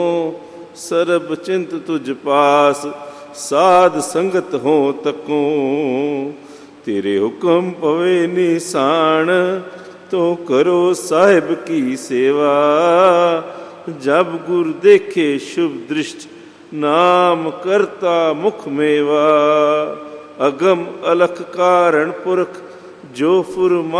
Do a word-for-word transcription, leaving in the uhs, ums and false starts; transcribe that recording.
ਸਰਬ ਚਿੰਤ ਤੁਝ ਪਾਸ, ਸਾਧ ਸੰਗਤ ਹੋ ਤਕੋ। ਤੇਰੇ ਹੁਕਮ ਪਵੇ ਨਿਸ਼ਾਨ, ਤੋ ਕਰੋ ਸਾਹਿਬ ਕੀ ਸੇਵਾ। ਜਬ ਗੁਰ ਦੇਖੇ ਸ਼ੁਭ ਦ੍ਰਿਸ਼ਟ, ਨਾਮ ਕਰਤਾ ਮੁਖ ਮੇਵਾ। ਅਗਮ ਅਲਖ ਕਾਰਣ ਪੁਰਖ, ਜੋ ਫੁਰਮਾ